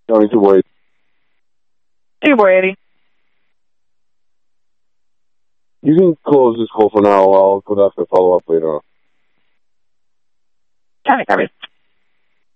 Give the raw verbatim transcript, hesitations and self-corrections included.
Don't need to wait. Hey, boy, Eddie. You can close this call for now. I'll go back to follow up later on. Copy, copy.